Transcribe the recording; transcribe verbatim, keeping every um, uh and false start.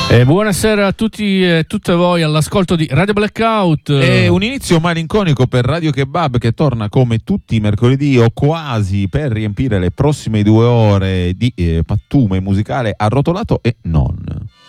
Eh, buonasera a tutti e tutte voi all'ascolto di Radio Blackout. È un inizio malinconico per Radio Kebab, che torna come tutti i mercoledì o quasi per riempire le prossime due ore di eh, pattume musicale arrotolato e non.